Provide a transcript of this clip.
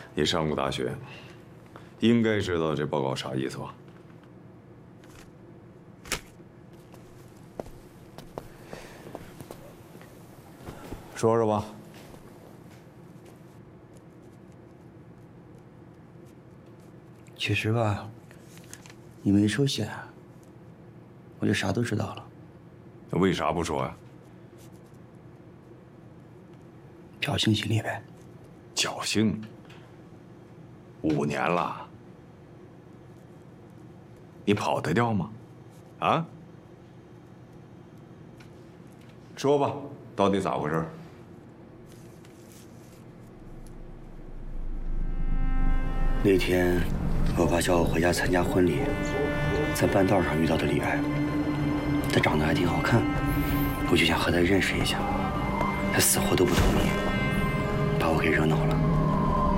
你上过大学，应该知道这报告啥意思吧？说说吧。 其实吧，你们一说起来，我就啥都知道了。 那为啥不说呀？ 侥幸心理呗。 侥幸？5年了，你跑得掉吗？啊？说吧，到底咋回事？ 那天，我爸叫我回家参加婚礼，在半道上遇到的李爱，她长得还挺好看，我就想和她认识一下，她死活都不同意，把我给惹恼了。